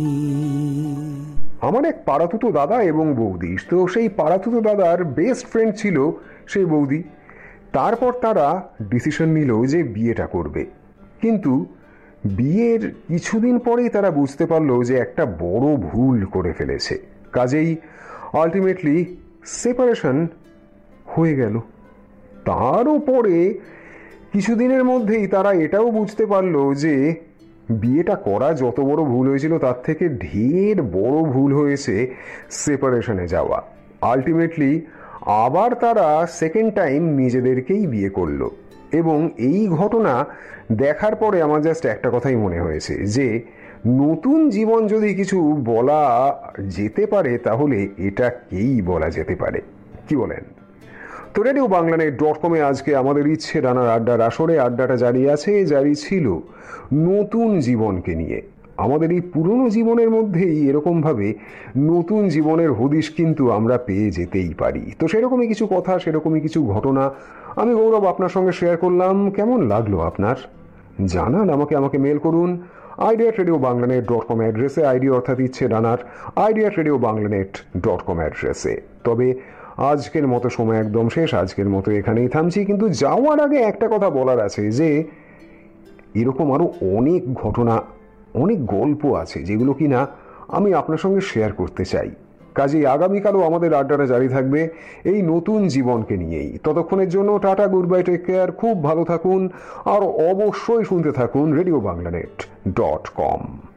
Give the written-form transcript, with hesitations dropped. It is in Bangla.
আমার এক পাড়াতুতো দাদা এবং বৌদি, তো সেই পাড়াতুতো দাদার বেস্ট ফ্রেন্ড ছিল সেই বৌদি। তারপর তারা ডিসিশন নিল যে বিয়েটা করবে, কিন্তু বিয়ের কিছুদিন পরেই তারা বুঝতে পারলো যে একটা বড় ভুল করে ফেলেছে। কাজেই আলটিমেটলি সেপারেশন হয়ে গেল। তারও পরে কিছুদিনের মধ্যেই তারা এটাও বুঝতে পারলো যে বিয়েটা করা যত বড় ভুল হয়েছিল তার থেকে ঢের বড় ভুল হয়েছে সেপারেশনে যাওয়া। আলটিমেটলি আবার তারা সেকেন্ড টাইম নিজেদেরকেই বিয়ে করলো। এবং এই ঘটনা দেখার পরে আমার জাস্ট একটা কথাই মনে হয়েছে যে নতুন জীবন যদি কিছু বলা যেতে পারে তাহলে এটাকেই বলা যেতে পারে। কি বলেন? তো রেডিও বাংলানেট.com আজকে আমাদের ইচ্ছে ডানার আড্ডার আসরে আড্ডাটা জারি আছে, জারি ছিল নতুন জীবনকে নিয়ে। আমাদের এই পুরনো জীবনের মধ্যেই এরকমভাবে নতুন জীবনের হদিশ কিন্তু আমরা পেয়ে যেতেই পারি। তো সেরকমই কিছু কথা, সেরকমই কিছু ঘটনা আমি গৌরব আপনার সঙ্গে শেয়ার করলাম। কেমন লাগলো আপনার জানান আমাকে মেল করুন idea@radioBanglanet.com অ্যাড্রেসে, আইডি অর্থাৎ ইচ্ছে ডানার idea@radioBanglanet.com অ্যাড্রেসে। তবে আজকের মতো সময় একদম শেষ, আজকের মতো এখানেই থামছি। কিন্তু যাওয়ার আগে একটা কথা বলার আছে যে এরকম আরো অনেক ঘটনা, অনেক গল্প আছে যেগুলো কিনা আমি আপনার সঙ্গে শেয়ার করতে চাই। কাজেই আগামীকালও আমাদের আড্ডাটা জারি থাকবে এই নতুন জীবনকে নিয়েই। ততক্ষণের জন্য tata, good bye, take care, খুব ভালো থাকুন আর অবশ্যই শুনতে থাকুন radioBanglanet.com।